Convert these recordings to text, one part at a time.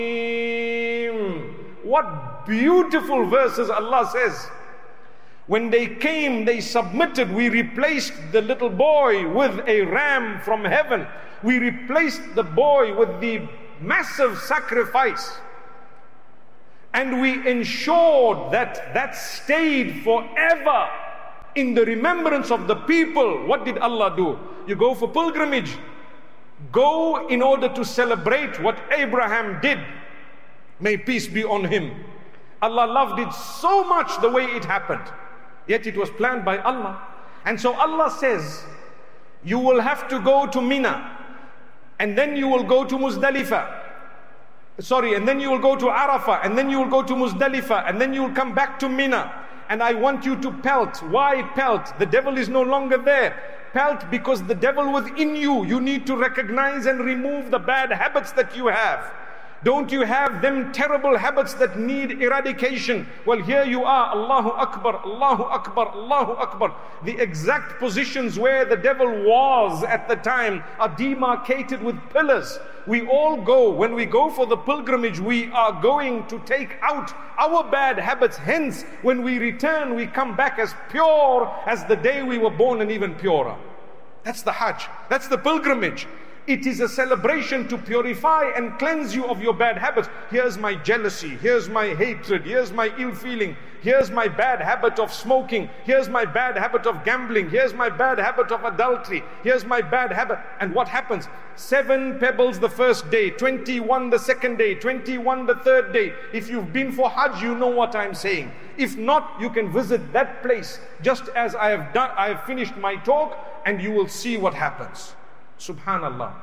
What beautiful verses Allah says. When they came, they submitted. We replaced the little boy with a ram from heaven. We replaced the boy with the massive sacrifice. And we ensured that that stayed forever in the remembrance of the people. What did Allah do? You go for pilgrimage. Go in order to celebrate what Abraham did. May peace be on him. Allah loved it so much the way it happened. Yet it was planned by Allah. And so Allah says, you will have to go to Mina. And then you will go to Muzdalifah. And then you will go to Arafah. And then you will go to Muzdalifah. And then you will come back to Mina. And I want you to pelt. Why pelt? The devil is no longer there. Pelt because the devil within you. You need to recognize and remove the bad habits that you have. Don't you have them terrible habits that need eradication? Well, here you are, Allahu Akbar, Allahu Akbar, Allahu Akbar. The exact positions where the devil was at the time are demarcated with pillars. We all go, when we go for the pilgrimage, we are going to take out our bad habits. Hence, when we return, we come back as pure as the day we were born and even purer. That's the Hajj. That's the pilgrimage. It is a celebration to purify and cleanse you of your bad habits. Here's my jealousy, here's my hatred, here's my ill feeling, here's my bad habit of smoking, here's my bad habit of gambling, here's my bad habit of adultery, here's my bad habit. And what happens? 7 pebbles the first day, 21 the second day, 21 the third day. If you've been for Hajj, you know what I'm saying. If not, you can visit that place just as I have done. I have finished my talk, and you will see what happens. Subhanallah.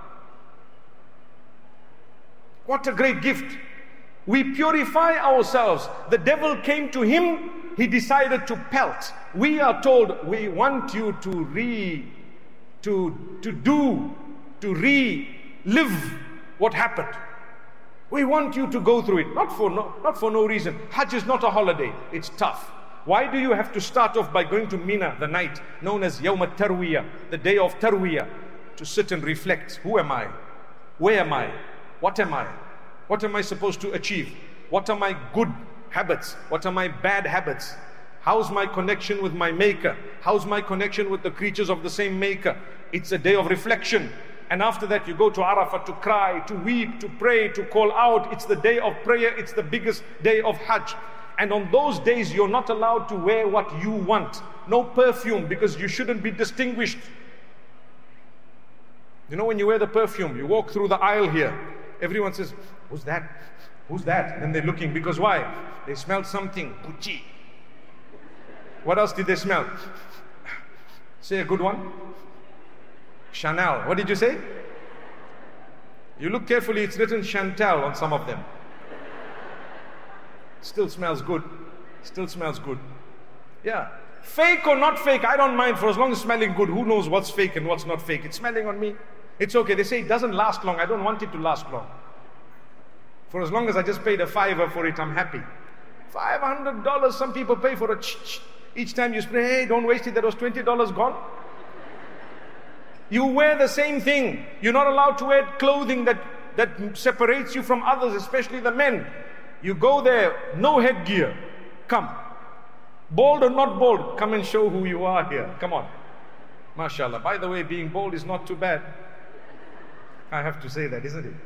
What a great gift. We purify ourselves. The devil came to him, he decided to pelt. We are told, we want you to relive what happened. We want you to go through it, not for no reason. Hajj is not a holiday, it's tough. Why do you have to start off by going to Mina the night, known as Yawm al-Tarwiyah, the day of Tarwiyah, to sit and reflect? Who am I? Where am I? What am I? What am I supposed to achieve? What are my good habits? What are my bad habits? How's my connection with my Maker? How's my connection with the creatures of the same Maker? It's a day of reflection. And after that you go to Arafah to cry, to weep, to pray, to call out. It's the day of prayer. It's the biggest day of Hajj. And on those days you're not allowed to wear what you want. No perfume, because you shouldn't be distinguished. You know, when you wear the perfume, you walk through the aisle here, everyone says, who's that? Who's that? And they're looking, because why? They smelled something, Gucci. What else did they smell? Say a good one. Chanel. What did you say? You look carefully, it's written Chantel on some of them. Still smells good. Still smells good. Yeah. Fake or not fake, I don't mind, for as long as it's smelling good. Who knows what's fake and what's not fake? It's smelling on me. It's okay. They say it doesn't last long. I don't want it to last long. For as long as I just paid a $5 for it, I'm happy. $500 some people pay for a each time you spray. Hey, don't waste it. That was $20 gone. You wear the same thing. You're not allowed to wear clothing that separates you from others, especially the men. You go there, no headgear. Come. Bald or not bald, come and show who you are here. Come on. MashaAllah. By the way, being bald is not too bad. I have to say that, isn't it?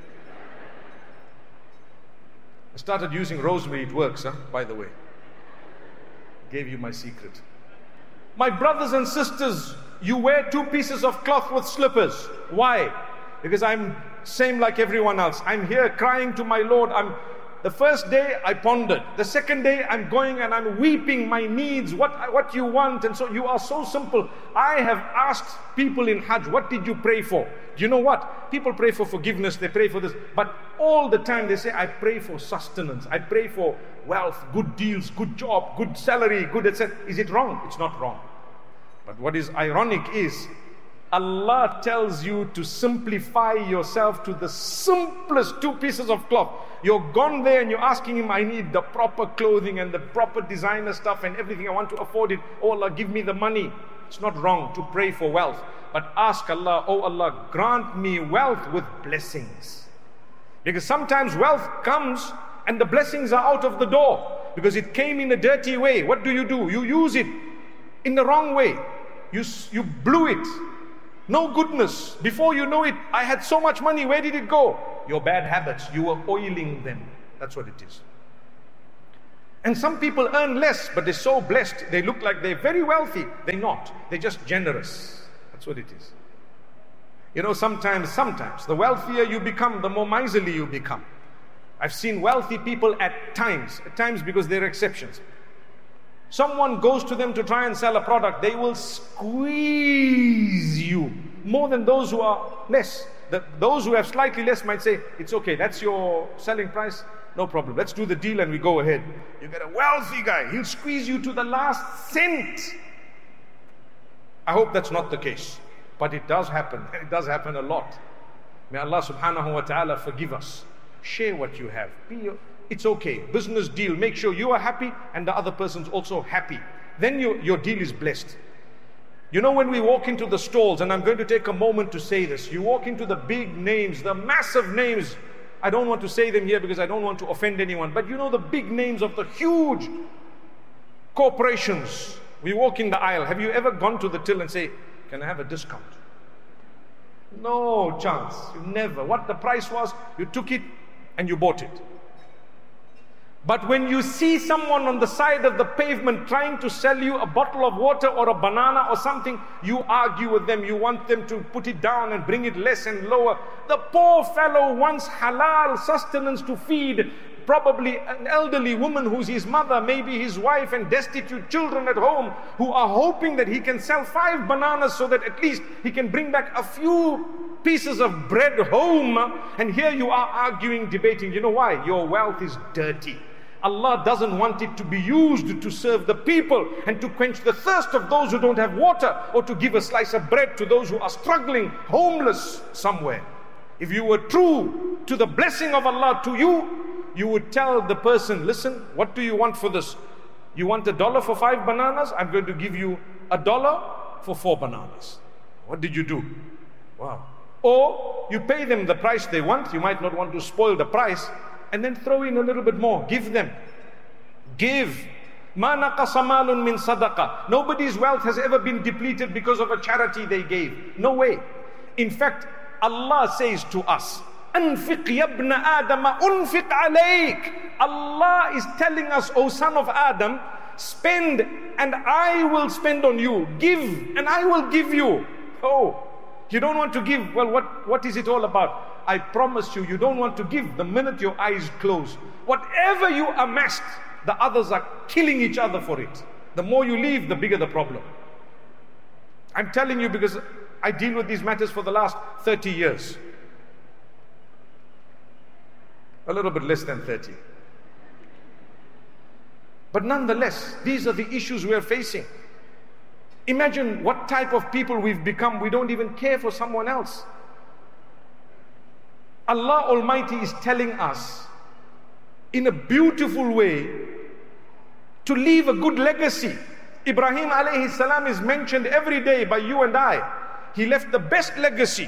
I started using rosemary. It works, by the way. Gave you my secret. My brothers and sisters, you wear 2 pieces of cloth with slippers. Why? Because I'm same like everyone else. I'm here crying to my Lord. The first day I pondered. The second day I'm going and I'm weeping my needs, what you want. And so you are so simple. I have asked people in Hajj, what did you pray for? Do you know what? People pray for forgiveness, they pray for this. But all the time they say, I pray for sustenance. I pray for wealth, good deals, good job, good salary, good etc. Is it wrong? It's not wrong. But what is ironic is, Allah tells you to simplify yourself to the simplest 2 pieces of cloth. You're gone there and you're asking Him, I need the proper clothing and the proper designer stuff and everything. I want to afford it. Oh Allah, give me the money. It's not wrong to pray for wealth. But ask Allah, oh Allah, grant me wealth with blessings. Because sometimes wealth comes and the blessings are out of the door because it came in a dirty way. What do? You use it in the wrong way. You blew it. No goodness. Before you know it, I had so much money. Where did it go? Your bad habits. You were oiling them. That's what it is. And some people earn less, but they're so blessed. They look like they're very wealthy. They're not. They're just generous. That's what it is. You know, sometimes, the wealthier you become, the more miserly you become. I've seen wealthy people at times because they're exceptions. Someone goes to them to try and sell a product, they will squeeze you more than those who are less. Those who have slightly less might say, it's okay, that's your selling price, no problem. Let's do the deal and we go ahead. You get a wealthy guy, he'll squeeze you to the last cent. I hope that's not the case, but it does happen. It does happen a lot. May Allah subhanahu wa ta'ala forgive us. Share what you have. It's okay. Business deal. Make sure you are happy and the other person's also happy. Then your deal is blessed. You know, when we walk into the stalls, and I'm going to take a moment to say this, you walk into the big names, the massive names. I don't want to say them here because I don't want to offend anyone, but you know the big names of the huge corporations. We walk in the aisle. Have you ever gone to the till and say, can I have a discount? No chance. You never. What the price was, you took it and you bought it. But when you see someone on the side of the pavement trying to sell you a bottle of water or a banana or something, you argue with them. You want them to put it down and bring it less and lower. The poor fellow wants halal sustenance to feed probably an elderly woman who's his mother, maybe his wife, and destitute children at home who are hoping that he can sell 5 bananas so that at least he can bring back a few pieces of bread home. And here you are arguing, debating. You know why? Your wealth is dirty. Allah doesn't want it to be used to serve the people and to quench the thirst of those who don't have water, or to give a slice of bread to those who are struggling, homeless somewhere. If you were true to the blessing of Allah to you, you would tell the person, listen, what do you want for this? You want $1 for 5 bananas? I'm going to give you $1 for 4 bananas. What did you do? Wow. Or you pay them the price they want. You might not want to spoil the price, and then throw in a little bit more. Give them. Give. مَا نَقَصَ مَالٌ مِّن صَدَقَةٍ. Nobody's wealth has ever been depleted because of a charity they gave. No way. In fact, Allah says to us, أَنْفِقْ يَبْنَ آدَمَ أُنْفِقْ عَلَيْكَ. Allah is telling us, O son of Adam, spend and I will spend on you. Give and I will give you. Oh, you don't want to give? Well, what is it all about? I promise you, you don't want to give the minute your eyes close. Whatever you amassed, the others are killing each other for it. The more you leave, the bigger the problem. I'm telling you because I deal with these matters for the last 30 years. A little bit less than 30. But nonetheless, these are the issues we are facing. Imagine what type of people we've become. We don't even care for someone else. Allah Almighty is telling us in a beautiful way to leave a good legacy. Ibrahim alayhi salam is mentioned every day by you and I. He left the best legacy.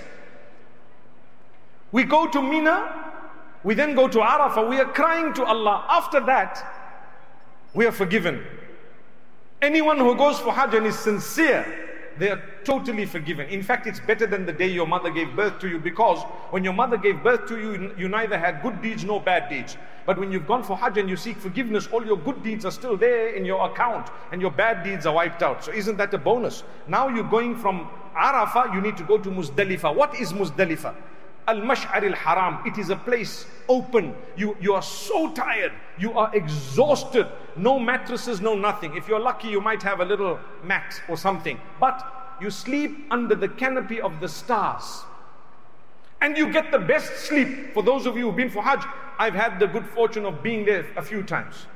We go to Mina, we then go to Arafah, we are crying to Allah. After that, we are forgiven. Anyone who goes for Hajj and is sincere, they are totally forgiven. In fact, it's better than the day your mother gave birth to you, because when your mother gave birth to you, you neither had good deeds nor bad deeds. But when you've gone for Hajj and you seek forgiveness, all your good deeds are still there in your account and your bad deeds are wiped out. So isn't that a bonus? Now you're going from Arafah, you need to go to Muzdalifah. What is Muzdalifah? Al-Mash'ar al-Haram. It is a place open. You are so tired. You are exhausted. No mattresses, no nothing. If you're lucky, you might have a little mat or something. But you sleep under the canopy of the stars. And you get the best sleep. For those of you who've been for Hajj, I've had the good fortune of being there a few times.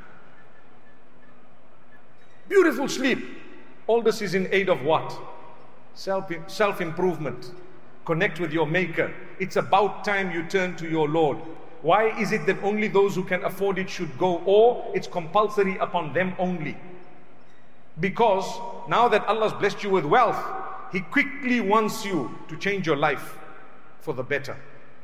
Beautiful sleep. All this is in aid of what? Self-improvement. Connect with your Maker. It's about time you turn to your Lord. Why is it that only those who can afford it should go, or it's compulsory upon them only? Because now that Allah's blessed you with wealth, He quickly wants you to change your life for the better.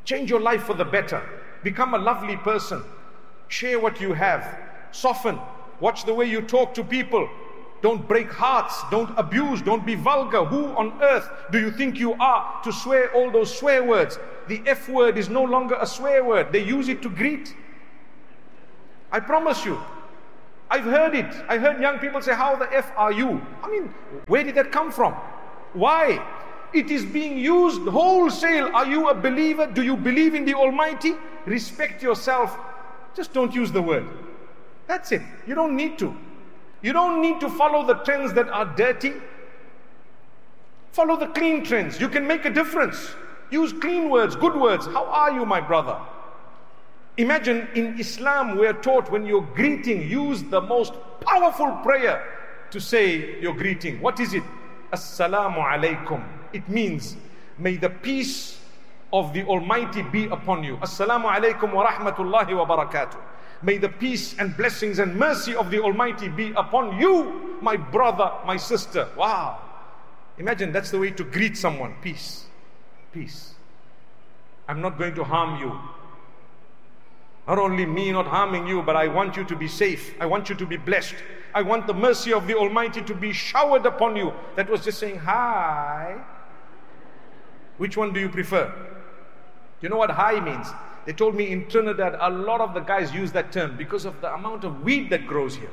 Change your life for the better. Become a lovely person. Share what you have. Soften. Watch the way you talk to people. Don't break hearts. Don't abuse. Don't be vulgar. Who on earth do you think you are to swear all those swear words? The F word is no longer a swear word. They use it to greet. I promise you. I've heard it. I heard young people say, how the F are you? I mean, where did that come from? Why? It is being used wholesale. Are you a believer? Do you believe in the Almighty? Respect yourself. Just don't use the word. That's it. You don't need to. You don't need to follow the trends that are dirty. Follow the clean trends. You can make a difference. Use clean words, good words. How are you, my brother? Imagine in Islam we are taught when you're greeting, use the most powerful prayer to say your greeting. What is it? Assalamu alaikum. It means, may the peace of the Almighty be upon you. Assalamu alaikum wa rahmatullahi wa barakatuh. May the peace and blessings and mercy of the Almighty be upon you, my brother, my sister. Wow. Imagine that's the way to greet someone. Peace. Peace. I'm not going to harm you. Not only me not harming you, but I want you to be safe. I want you to be blessed. I want the mercy of the Almighty to be showered upon you. That was just saying hi. Which one do you prefer? Do you know what hi means? They told me in Trinidad, a lot of the guys use that term because of the amount of weed that grows here.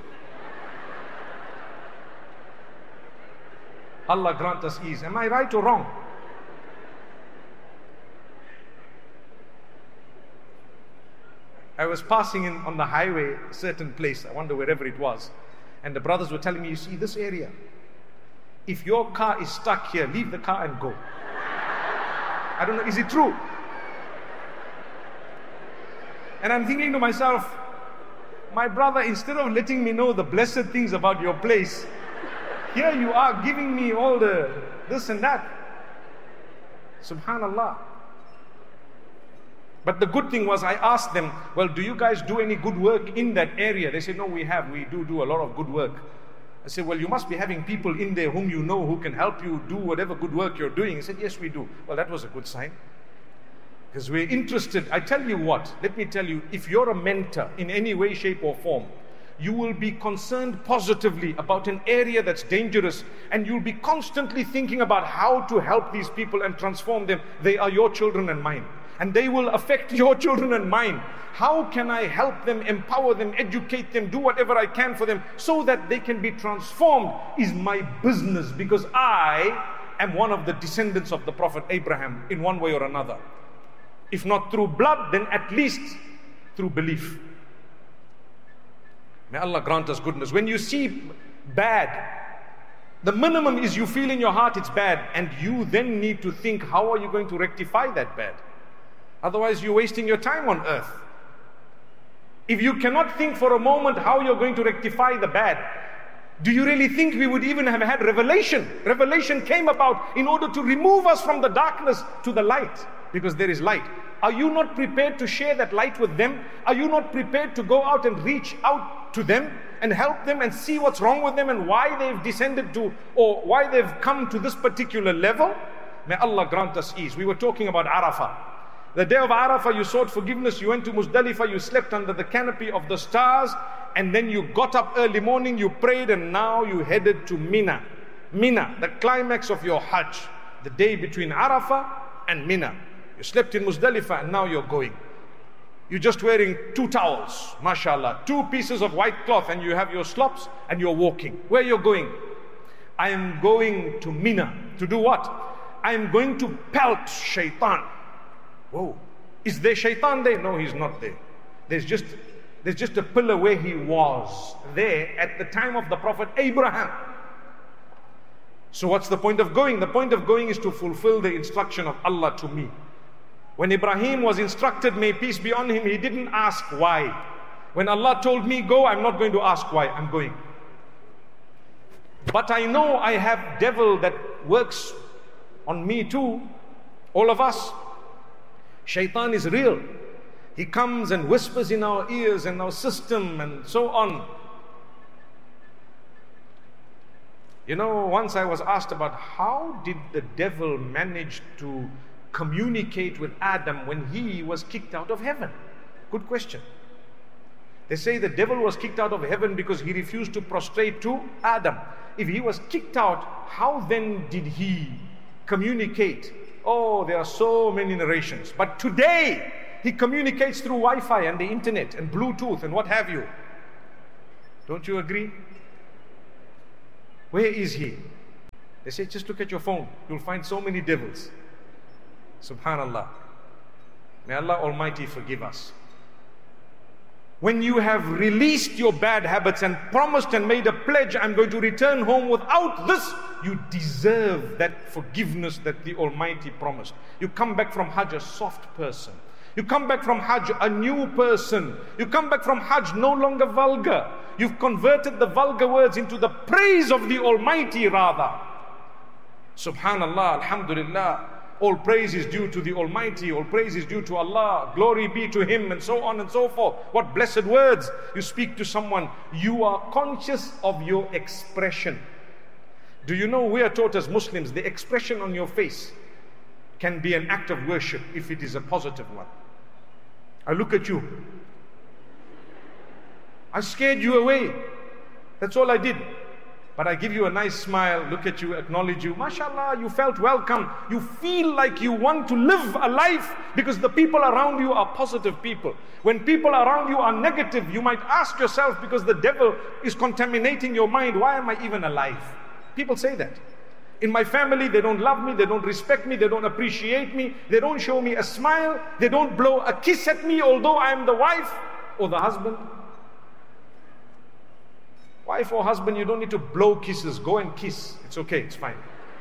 Allah grant us ease. Am I right or wrong? I was passing in on the highway, a certain place, I wonder wherever it was, and the brothers were telling me, you see this area, if your car is stuck here, leave the car and go. I don't know, is it true? And I'm thinking to myself, my brother, instead of letting me know the blessed things about your place, here you are giving me all the this and that. Subhanallah. But the good thing was, I asked them, well, do you guys do any good work in that area? They said, no, we do a lot of good work. I said, well, you must be having people in there whom you know who can help you do whatever good work you're doing. He said, yes, we do. Well, that was a good sign. Because we're interested. I tell you what, let me tell you, if you're a mentor in any way, shape or form, you will be concerned positively about an area that's dangerous, and you'll be constantly thinking about how to help these people and transform them. They are your children and mine. And they will affect your children and mine. How can I help them, empower them, educate them, do whatever I can for them so that they can be transformed is my business, because I am one of the descendants of the Prophet Abraham in one way or another. If not through blood, then at least through belief. May Allah grant us goodness. When you see bad, the minimum is you feel in your heart it's bad, and you then need to think, how are you going to rectify that bad? Otherwise, you're wasting your time on earth. If you cannot think for a moment how you're going to rectify the bad, do you really think we would even have had revelation? Revelation came about in order to remove us from the darkness to the light, because there is light. Are you not prepared to share that light with them? Are you not prepared to go out and reach out to them and help them and see what's wrong with them and why they've descended to, or why they've come to this particular level? May Allah grant us ease. We were talking about Arafah. The day of Arafah, you sought forgiveness, you went to Muzdalifah, you slept under the canopy of the stars, and then you got up early morning, you prayed, and now you headed to Mina. Mina, the climax of your Hajj, the day between Arafah and Mina. You slept in Muzdalifah, and now you're going. You're just wearing 2 towels, mashallah, 2 pieces of white cloth, and you have your slops, and you're walking. Where you're going? I am going to Mina. To do what? I am going to pelt shaitan. Whoa, is there shaitan there? No, he's not there. There's just a pillar where he was there at the time of the Prophet Abraham. So what's the point of going? The point of going is to fulfill the instruction of Allah to me. When Ibrahim was instructed, may peace be on him, he didn't ask why. When Allah told me go, I'm not going to ask why, I'm going. But I know I have devil that works on me too, all of us. Shaitan is real. He comes and whispers in our ears and our system and so on. You know, once I was asked about how did the devil manage to communicate with Adam when he was kicked out of heaven? Good question. They say the devil was kicked out of heaven because he refused to prostrate to Adam. If he was kicked out, how then did he communicate? Oh, there are so many narrations. But today, he communicates through Wi-Fi and the internet and Bluetooth and what have you. Don't you agree? Where is he? They say, just look at your phone. You'll find so many devils. Subhanallah. May Allah Almighty forgive us. When you have released your bad habits and promised and made a pledge, I'm going to return home without this, you deserve that forgiveness that the Almighty promised. You come back from Hajj a soft person. You come back from Hajj a new person. You come back from Hajj no longer vulgar. You've converted the vulgar words into the praise of the Almighty rather. Subhanallah, alhamdulillah. All praise is due to the Almighty. All praise is due to Allah. Glory be to Him, and so on and so forth. What blessed words. You speak to someone. You are conscious of your expression. Do you know we are taught as Muslims, the expression on your face can be an act of worship if it is a positive one. I look at you. I scared you away. That's all I did. But I give you a nice smile, look at you, acknowledge you. MashaAllah, you felt welcome. You feel like you want to live a life because the people around you are positive people. When people around you are negative, you might ask yourself, because the devil is contaminating your mind, why am I even alive? People say that. In my family, they don't love me, they don't respect me, they don't appreciate me, they don't show me a smile, they don't blow a kiss at me, although I am the wife or the husband. Wife or husband, you don't need to blow kisses. Go and kiss. It's okay, it's fine.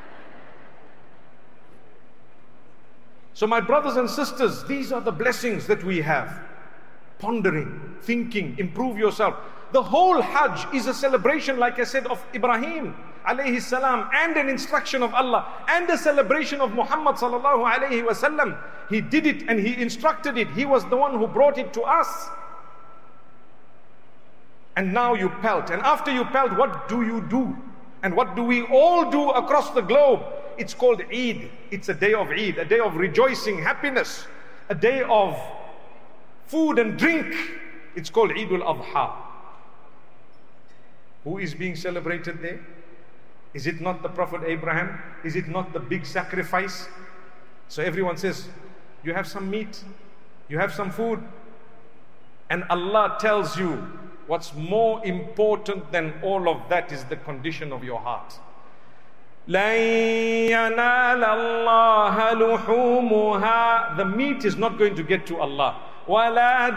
So my brothers and sisters, these are the blessings that we have. Pondering, thinking, improve yourself. The whole Hajj is a celebration, like I said, of Ibrahim alayhi salam, and an instruction of Allah, and a celebration of Muhammad sallallahu alayhi wasallam. He did it and he instructed it. He was the one who brought it to us. And now you pelt. And after you pelt, what do you do? And what do we all do across the globe? It's called Eid. It's a day of Eid, a day of rejoicing, happiness, a day of food and drink. It's called Eidul Adha. Who is being celebrated there? Is it not the Prophet Abraham? Is it not the big sacrifice? So everyone says, you have some meat, you have some food. And Allah tells you, what's more important than all of that is the condition of your heart. لَن يَنَالَ اللَّهَ لُحُومُهَا. The meat is not going to get to Allah. وَلَا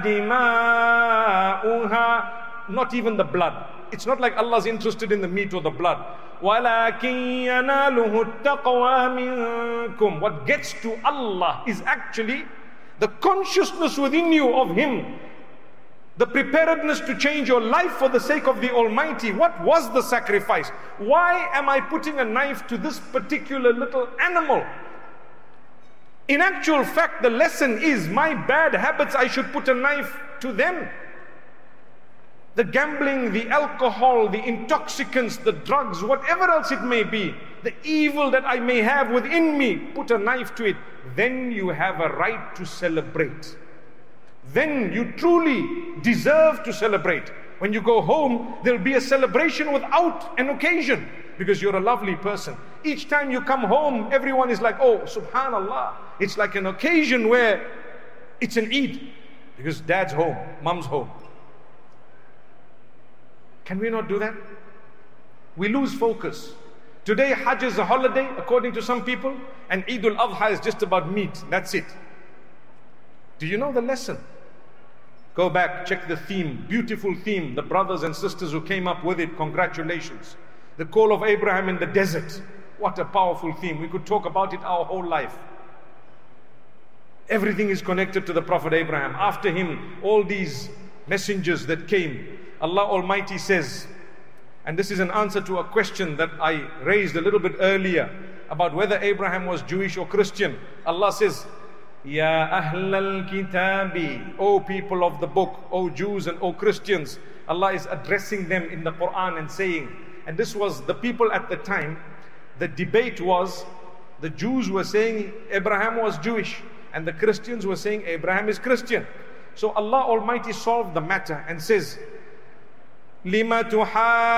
دِمَاؤُهَا. Not even the blood. It's not like Allah's interested in the meat or the blood. وَلَكِنْ يَنَالُهُ التَّقْوَى مِنْكُمْ. What gets to Allah is actually the consciousness within you of Him. The preparedness to change your life for the sake of the Almighty. What was the sacrifice? Why am I putting a knife to this particular little animal? In actual fact, the lesson is my bad habits, I should put a knife to them. The gambling, the alcohol, the intoxicants, the drugs, whatever else it may be, the evil that I may have within me, put a knife to it. Then you have a right to celebrate. Then you truly deserve to celebrate. When you go home, there'll be a celebration without an occasion, because you're a lovely person. Each time you come home, everyone is like, oh, subhanallah. It's like an occasion where it's an Eid, because dad's home, mom's home. Can we not do that? We lose focus. Today, Hajj is a holiday, according to some people, and Eidul Adha is just about meat. That's it. Do you know the lesson? Go back, check the theme, beautiful theme, the brothers and sisters who came up with it, congratulations. The call of Abraham in the desert. What a powerful theme. We could talk about it our whole life. Everything is connected to the Prophet Abraham. After him, all these messengers that came. Allah Almighty says, and this is an answer to a question that I raised a little bit earlier about whether Abraham was Jewish or Christian. Allah says, Ya Ahlal Kitabi, O people of the book, O Jews and O Christians. Allah is addressing them in the Quran and saying, and this was the people at the time, the debate was, The Jews were saying Abraham was Jewish, and the Christians were saying Abraham is Christian. So Allah Almighty solved the matter and says, لِمَ